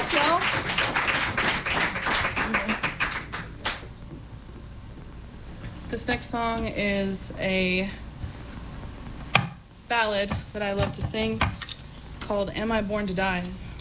much, y'all. This next song is a ballad that I love to sing. It's called Am I Born to Die?